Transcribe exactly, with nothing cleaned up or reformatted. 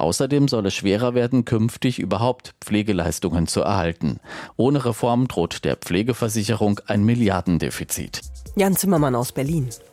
Außerdem soll es schwerer werden, künftig überhaupt Pflegeleistungen zu erhalten. Ohne Reform droht der Pflegeversicherung ein Milliardendefizit. Jan Zimmermann aus Berlin.